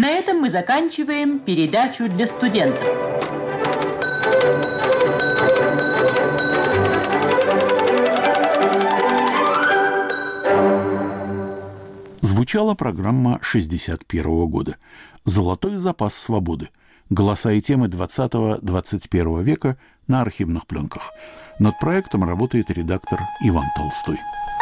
На этом мы заканчиваем передачу для студентов. Звучала программа 1961 года «Золотой запас свободы». Голоса и темы 20-21 века на архивных пленках. Над проектом работает редактор Иван Толстой.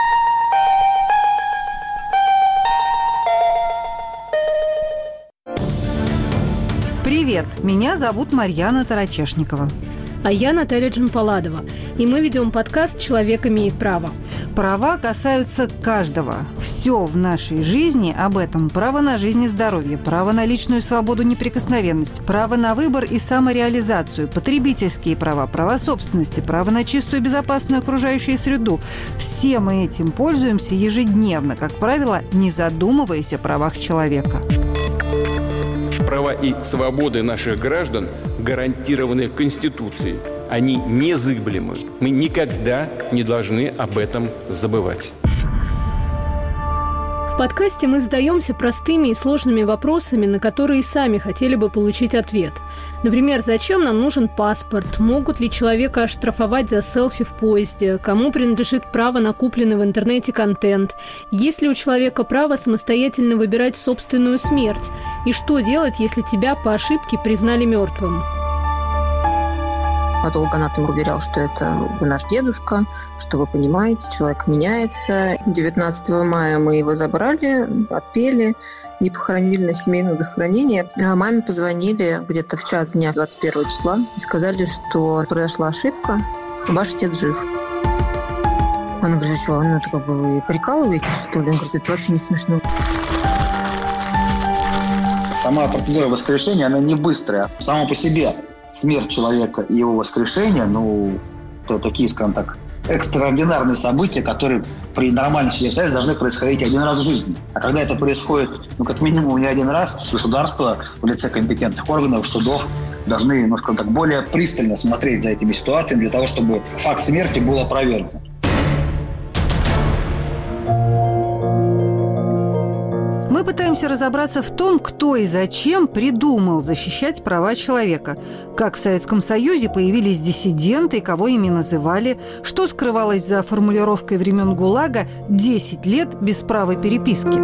Привет, меня зовут Марьяна Тарачешникова. А я Наталья Джампаладова. И мы ведем подкаст «Человек имеет право». Права касаются каждого. Все в нашей жизни об этом. Право на жизнь и здоровье, право на личную свободу, неприкосновенность, право на выбор и самореализацию, потребительские права, права собственности, право на чистую и безопасную окружающую среду. Все мы этим пользуемся ежедневно, как правило, не задумываясь о правах человека. Права и свободы наших граждан гарантированы Конституцией. Они незыблемы. Мы никогда не должны об этом забывать. В подкасте мы задаемся простыми и сложными вопросами, на которые сами хотели бы получить ответ. Например, зачем нам нужен паспорт? Могут ли человека оштрафовать за селфи в поезде? Кому принадлежит право на купленный в интернете контент? Есть ли у человека право самостоятельно выбирать собственную смерть? И что делать, если тебя по ошибке признали мертвым? Патологоанатом уверял, что это вы наш дедушка, что вы понимаете, человек меняется. 19 мая мы его забрали, отпели и похоронили на семейном захоронении. А маме позвонили где-то в час дня 21 числа и сказали, что произошла ошибка, ваш отец жив. Она говорит, что, это как бы вы прикалываетесь, что ли? Он говорит, это вообще не смешно. Сама процедура воскрешения, она не быстрая. Само по себе смерть человека и его воскрешение, это такие, скажем так, экстраординарные события, которые при нормальной ситуации должны происходить один раз в жизни. А когда это происходит, как минимум не один раз, государство в лице компетентных органов, судов должны, скажем так, более пристально смотреть за этими ситуациями для того, чтобы факт смерти был опровергнут. Мы пытаемся разобраться в том, кто и зачем придумал защищать права человека. Как в Советском Союзе появились диссиденты и кого ими называли, что скрывалось за формулировкой времен ГУЛАГа «10 лет без права переписки».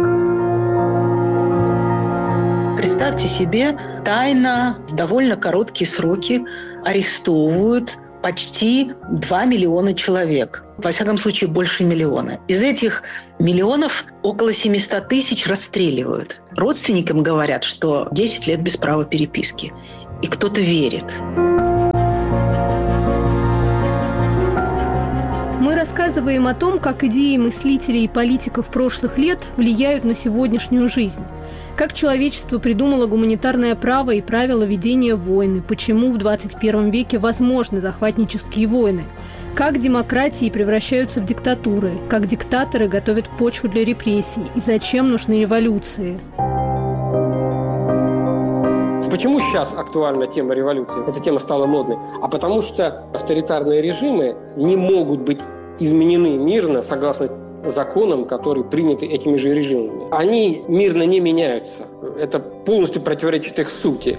Представьте себе, тайно в довольно короткие сроки арестовывают почти 2 миллиона человек. Во всяком случае, больше миллиона. Из этих миллионов около 700 тысяч расстреливают. Родственникам говорят, что 10 лет без права переписки. И кто-то верит. Мы рассказываем о том, как идеи мыслителей и политиков прошлых лет влияют на сегодняшнюю жизнь. Как человечество придумало гуманитарное право и правила ведения войны, почему в 21 веке возможны захватнические войны, как демократии превращаются в диктатуры, как диктаторы готовят почву для репрессий и зачем нужны революции. Почему сейчас актуальна тема революции? Эта тема стала модной. А потому что авторитарные режимы не могут быть изменены мирно согласно законам, которые приняты этими же режимами. Они мирно не меняются. Это полностью противоречит их сути.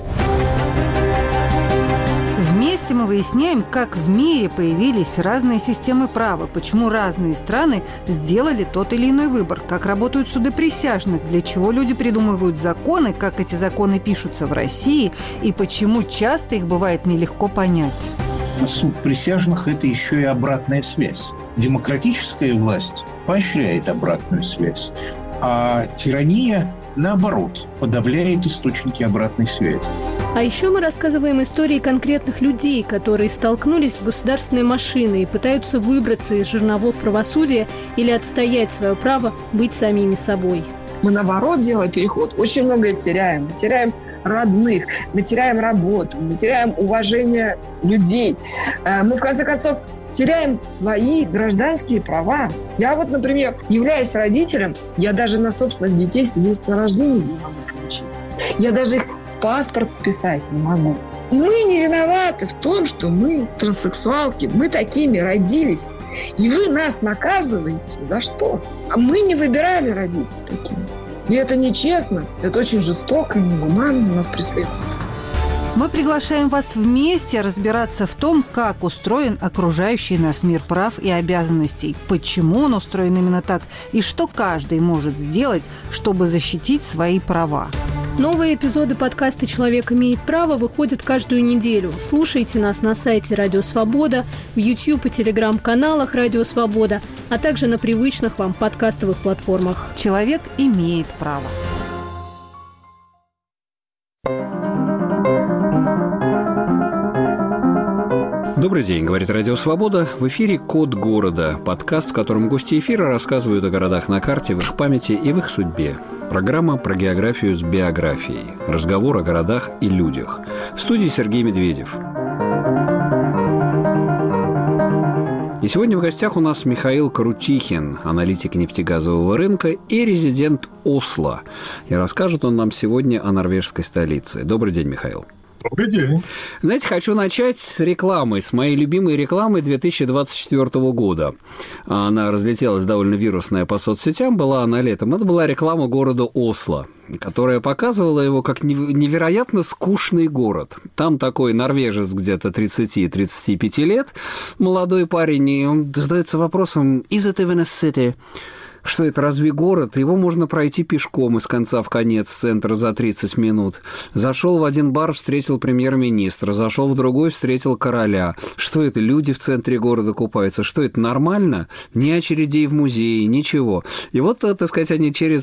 Вместе мы выясняем, как в мире появились разные системы права, почему разные страны сделали тот или иной выбор, как работают суды присяжных, для чего люди придумывают законы, как эти законы пишутся в России и почему часто их бывает нелегко понять. Суд присяжных – это еще и обратная связь. Демократическая власть поощряет обратную связь, а тирания, наоборот, подавляет источники обратной связи. А еще мы рассказываем истории конкретных людей, которые столкнулись с государственной машиной и пытаются выбраться из жерновов правосудия или отстоять свое право быть самими собой. Мы, наоборот, делая переход, очень многое теряем. Мы теряем родных, мы теряем работу, мы теряем уважение людей. Мы, в конце концов, теряем свои гражданские права. Я например, являясь родителем, я даже на собственных детей свидетельство о рождении не могу получить. Я даже их в паспорт вписать не могу. Мы не виноваты в том, что мы транссексуалки, мы такими родились. И вы нас наказываете за что? А мы не выбирали родиться такими. И это нечестно, это очень жестоко и негуманно нас преследует. Мы приглашаем вас вместе разбираться в том, как устроен окружающий нас мир прав и обязанностей, почему он устроен именно так и что каждый может сделать, чтобы защитить свои права. Новые эпизоды подкаста «Человек имеет право» выходят каждую неделю. Слушайте нас на сайте «Радио Свобода», в YouTube и Telegram-каналах «Радио Свобода», а также на привычных вам подкастовых платформах. Человек имеет право. Добрый день, говорит Радио Свобода. В эфире «Код города» – подкаст, в котором гости эфира рассказывают о городах на карте, в их памяти и в их судьбе. Программа про географию с биографией. Разговор о городах и людях. В студии Сергей Медведев. И сегодня в гостях у нас Михаил Крутихин, аналитик нефтегазового рынка и резидент Осло. И расскажет он нам сегодня о норвежской столице. Добрый день, Михаил. Добрый день. Знаете, хочу начать с рекламы, с моей любимой рекламы 2024 года. Она разлетелась довольно вирусная по соцсетям, была она летом. Это была реклама города Осло, которая показывала его как невероятно скучный город. Там такой норвежец где-то 30-35 лет, молодой парень, и он задается вопросом «Is it even a city?» Что это, разве город? Его можно пройти пешком из конца в конец центра за 30 минут. Зашел в один бар, встретил премьер-министра. Зашел в другой, встретил короля. Что это, люди в центре города купаются? Что это, нормально? Ни очередей в музее, ничего. И вот, так сказать, они через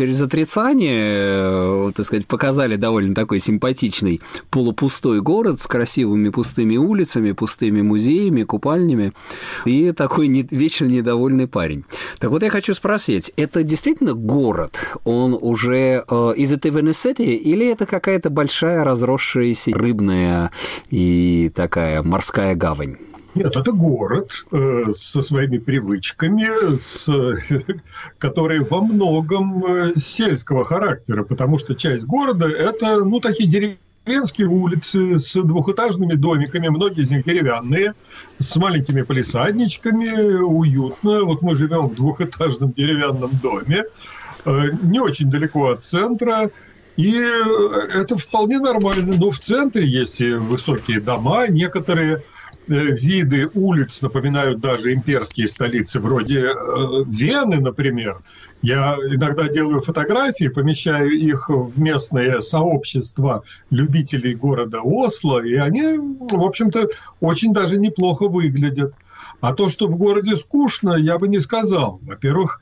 отрицание, так сказать, показали довольно такой симпатичный полупустой город с красивыми пустыми улицами, пустыми музеями, купальнями. И такой вечно недовольный парень. Так вот, я хочу спросить, это действительно город? Он уже is it even a city? Или это какая-то большая разросшаяся рыбная и такая морская гавань? Нет, это город со своими привычками, которые во многом сельского характера, потому что часть города – это такие деревенские улицы с двухэтажными домиками, многие из них деревянные, с маленькими палисадничками, уютно. Вот мы живем в двухэтажном деревянном доме, не очень далеко от центра, и это вполне нормально. Но в центре есть и высокие дома, некоторые виды улиц напоминают даже имперские столицы, вроде Вены, например. Я иногда делаю фотографии, помещаю их в местное сообщество любителей города Осло, и они, в общем-то, очень даже неплохо выглядят. А то, что в городе скучно, я бы не сказал. Во-первых,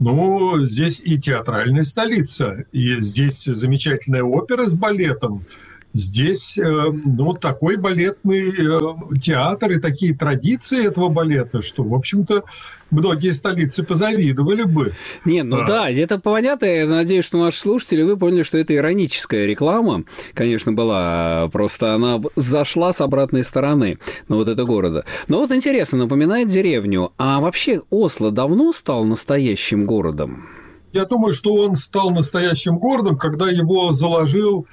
здесь и театральная столица, и здесь замечательная опера с балетом. Здесь, такой балетный театр и такие традиции этого балета, что, в общем-то, многие столицы позавидовали бы. Да, это понятно. Я надеюсь, что наши слушатели, вы поняли, что это ироническая реклама, конечно, была, просто она зашла с обратной стороны, это города. Но вот интересно, напоминает деревню. А вообще Осло давно стал настоящим городом? Я думаю, что он стал настоящим городом, когда его заложил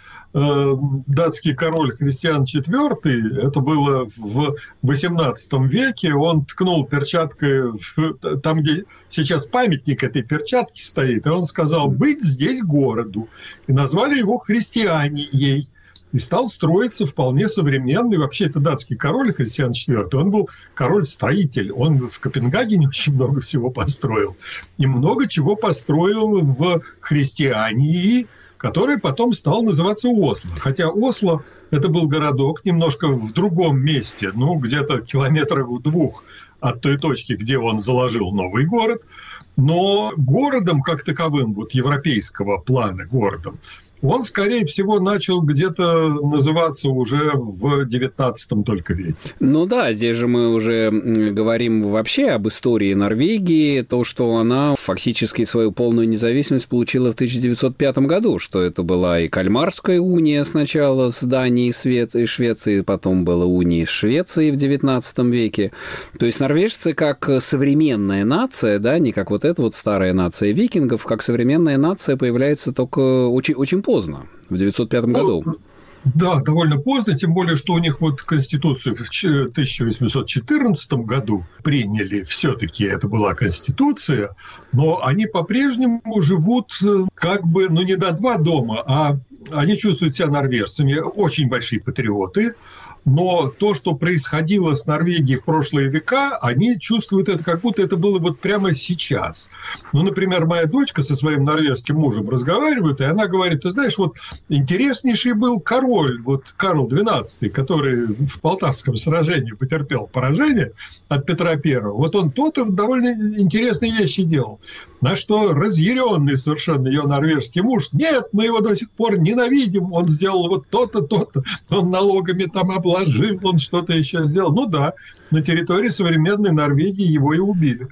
датский король Христиан IV, это было в XVIII веке, он ткнул перчаткой там, где сейчас памятник этой перчатки стоит, и он сказал «быть здесь городу», и назвали его Христианией. И стал строиться вполне современный, вообще это датский король Христиан IV, он был король-строитель, он в Копенгагене очень много всего построил, и много чего построил в Христиании, который потом стал называться Осло. Хотя Осло – это был городок немножко в другом месте, где-то километрах в 2 от той точки, где он заложил новый город. Но городом как таковым, европейского плана городом, он, скорее всего, начал где-то называться уже в XIX только веке. Здесь же мы уже говорим вообще об истории Норвегии, то, что она фактически свою полную независимость получила в 1905 году, что это была и Кальмарская уния сначала с Данией и Швецией, потом была уния с Швецией в XIX веке. То есть норвежцы как современная нация, не как эта старая нация викингов, как современная нация появляется только очень поздно, в 1905 году. Да, довольно поздно, тем более, что у них вот Конституцию в 1814 году приняли, все-таки это была Конституция, но они по-прежнему живут как бы, ну, не до два дома, а они чувствуют себя норвежцами, очень большие патриоты. Но то, что происходило с Норвегией в прошлые века, они чувствуют это, как будто это было вот прямо сейчас. Ну, например, моя дочка со своим норвежским мужем разговаривает, и она говорит: ты знаешь, вот интереснейший был король, вот Карл XII, который в Полтавском сражении потерпел поражение от Петра I. Вот он то-то довольно интересные вещи делал. На что разъяренный совершенно ее норвежский муж: нет, мы его до сих пор ненавидим, он сделал вот то-то, то-то, он налогами там обложил, он что-то еще сделал. Ну да, на территории современной Норвегии его и убили.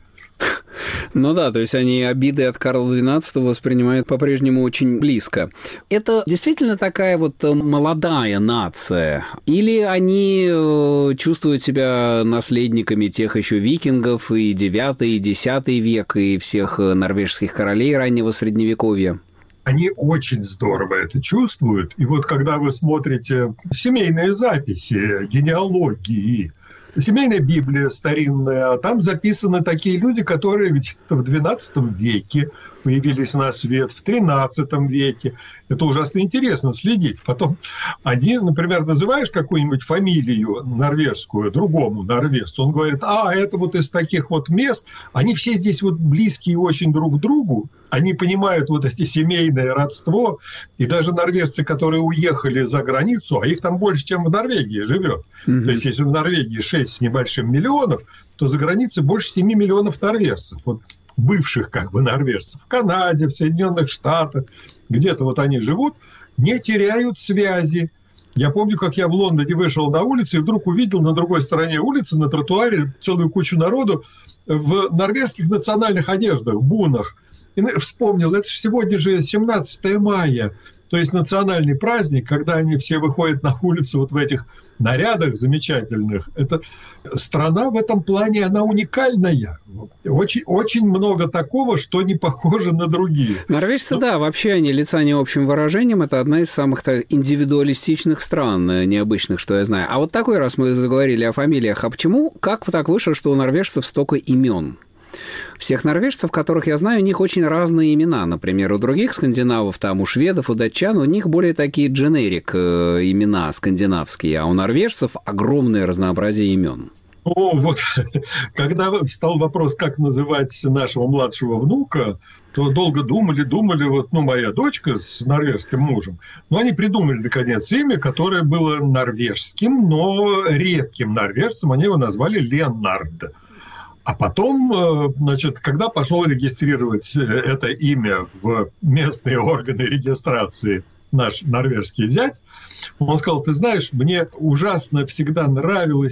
Ну да, то есть они обиды от Карла XII воспринимают по-прежнему очень близко. Это действительно такая вот молодая нация? Или они чувствуют себя наследниками тех еще викингов и 9 и 10 век, и всех норвежских королей раннего Средневековья? Они очень здорово это чувствуют. И вот когда вы смотрите семейные записи, генеалогии, семейная Библия старинная, там записаны такие люди, которые где-то в XII веке появились на свет, в XIII веке. Это ужасно интересно следить. Потом они, например, называешь какую-нибудь фамилию норвежскую другому норвежцу, он говорит: это вот из таких вот мест, они все здесь вот близкие очень друг к другу, они понимают вот эти семейное родство, и даже норвежцы, которые уехали за границу, а их там больше, чем в Норвегии живет. То есть если в Норвегии 6 с небольшим миллионов, то за границей больше 7 миллионов норвежцев. Вот бывших как бы норвежцев в Канаде, в Соединенных Штатах, где-то вот они живут, не теряют связи. Я помню, как я в Лондоне вышел на улицу и вдруг увидел на другой стороне улицы, на тротуаре, целую кучу народу в норвежских национальных одеждах, бунах. И вспомнил, это же сегодня же 17 мая, то есть национальный праздник, когда они все выходят на улицу вот в этих нарядах замечательных. Это страна в этом плане, она уникальная. Очень, очень много такого, что не похоже на другие. Норвежцы, да, вообще они лица не общим выражением. Это одна из самых индивидуалистичных стран, необычных, что я знаю. А вот такой раз мы заговорили о фамилиях. А почему, как так вышло, что у норвежцев столько имен? Всех норвежцев, которых я знаю, у них очень разные имена. Например, у других скандинавов, там, у шведов, у датчан, у них более такие дженерик имена скандинавские, а у норвежцев огромное разнообразие имен. Вот, когда встал вопрос, как называть нашего младшего внука, то долго думали, вот, моя дочка с норвежским мужем, они придумали, наконец, имя, которое было норвежским, но редким норвежцем, они его назвали Ленард. А потом, значит, когда пошел регистрировать это имя в местные органы регистрации наш норвежский зять, он сказал: ты знаешь, мне ужасно всегда нравилось